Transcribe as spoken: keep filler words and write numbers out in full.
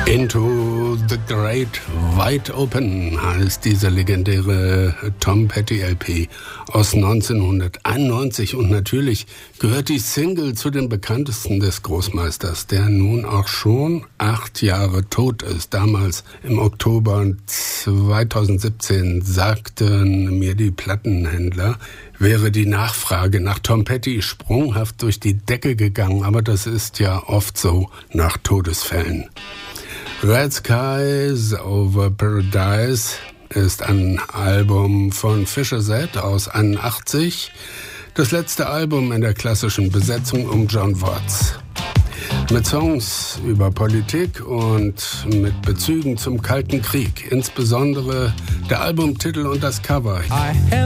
Into the Great Wide Open heißt diese legendäre Tom Petty L P aus neunzehnhunderteinundneunzig und natürlich gehört die Single zu den bekanntesten des Großmeisters, der nun auch schon acht Jahre tot ist. Damals im Oktober zweitausendsiebzehn sagten mir die Plattenhändler, wäre die Nachfrage nach Tom Petty sprunghaft durch die Decke gegangen, aber das ist ja oft so nach Todesfällen. Red Skies Over Paradise ist ein Album von Fisher Z aus einundachtzig, das letzte Album in der klassischen Besetzung um John Watts. Mit Songs über Politik und mit Bezügen zum Kalten Krieg, insbesondere der Albumtitel und das Cover.